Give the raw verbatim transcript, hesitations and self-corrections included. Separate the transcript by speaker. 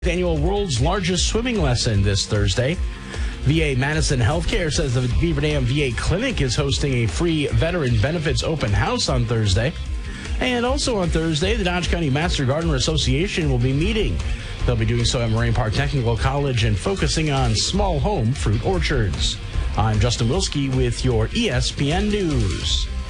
Speaker 1: Annual world's largest swimming lesson this Thursday. V A Madison Healthcare says the Beaver Dam V A Clinic is hosting a free veteran benefits open house on Thursday. And also on Thursday, the Dodge County Master Gardener Association will be meeting. They'll be doing so at Moraine Park Technical College and focusing on small home fruit orchards. I'm Justin Wilski with your E S P N News.